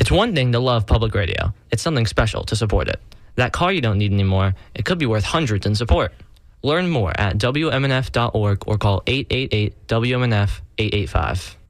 It's one thing to love public radio. It's something special to support it. That car you don't need anymore, it could be worth hundreds in support. Learn more at WMNF.org or call 888-WMNF-885.